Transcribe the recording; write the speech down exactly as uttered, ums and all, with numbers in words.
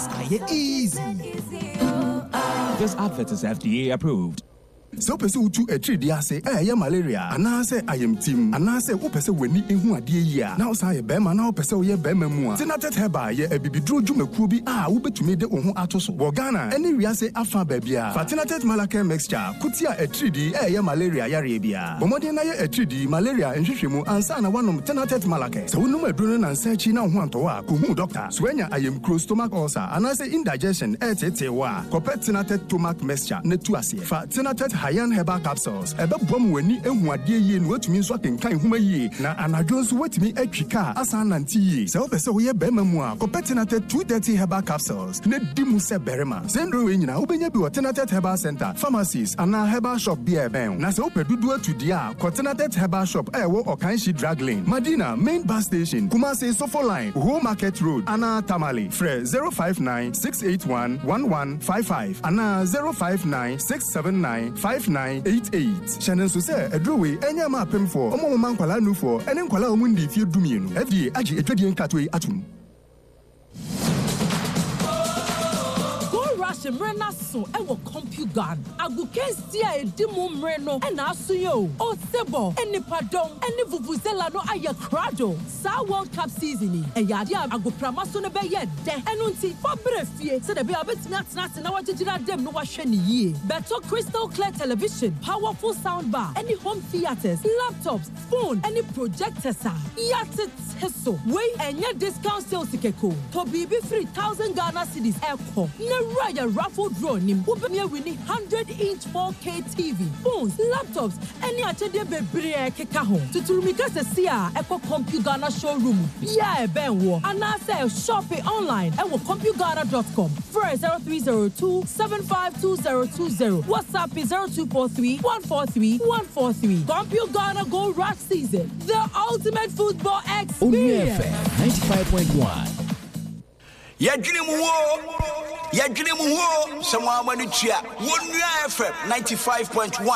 Relax, I easy. This advert is F D A approved. So person to a tree dia say eh ya malaria ana say ayam team ana say wo pese wani ehu ade yi a na say be ma na wo pese wo ye be ma mu a Tinatet Herbal ye abibidro dwumakuo bi a wo betumi de wo ho ato so wo Ghana ene ria say afa ba bia fa Tinatet Malacare mixture kutia a tree di eh ya malaria yare bia bomode na ye a tree di malaria nhwehwemu ansa na wanom Tinatet Malacare so wonum aduro na nsachi na ho anto a ko hu doctor so anya ayam kro stomach ulcer ana say indigestion eh tete wa kopet Tinatet stomach mixture na tu ase fa Tinatet Hyan Herbal Capsules ebe bom wani ehu ade yi no watumi nso akenkan huma yi na anadwo nso watumi atwika asa nanti yi se opese wo ye bema mu a Tinatet two thirty Herbal Capsules na dimu se berema sendro we nyina obenya bi Tinatet Herbal Center pharmacies ana herbal shop bi e ben na se opedudu atudi a Tinatet Herbal Shop e wo Okanshi Drag Lane Madina Main Bus Station Kumasi Sofo Line Home Market Road ana Tamale Fre zero five nine six eight one one one five five ana zero five nine six seven nine five nine eight eight. Shannon so say edrowe enya ma pem for omo man kwala nu for ene kwala omundi fie dumienu F D A agi etwadi nkatwe atum. Mrena so e wo CompuGuard agukensi a edimu mreno e na aso yo o sebo enipadon eni vuvuzela no aye krado sa World Cup season e yade agoprama so no be ye de enu nti fobre fie se de be abetimi atena atena wagigira dem no wahwe ne yie beto crystal clear television powerful sound bar any home theaters laptops phone any projectors yate teso we enye discount sales tikeko to bibi three thousand Ghana cedis eko ne raya raffle draw nim wo be me win one hundred inch four K T V phones laptops any achede bebre keka ho tuturumika se sia eko CompuGuard showroom bia e ben wo ana say shop online e wo CompuGuard dot com for zero three zero two seven five two zero two zero WhatsApp is zero two four three one four three one four three. CompuGuard Gold Rush season, the ultimate football experience. ninety-five point one. Yadwene mu wo Yadwene mu wo Semwa manu tua Wonua F M ninety-five point one.